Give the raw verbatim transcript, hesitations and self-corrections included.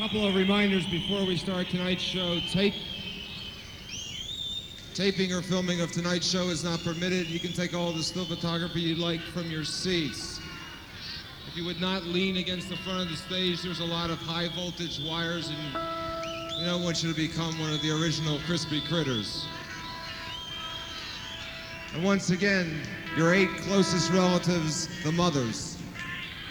couple of reminders before we start tonight's show. Tape. Taping or filming of tonight's show is not permitted. You can take all the still photography you'd like from your seats. If you would not lean against the front of the stage, there's a lot of high voltage wires and we don't want you to become one of the original crispy critters. And once again, your eight closest relatives, the mothers.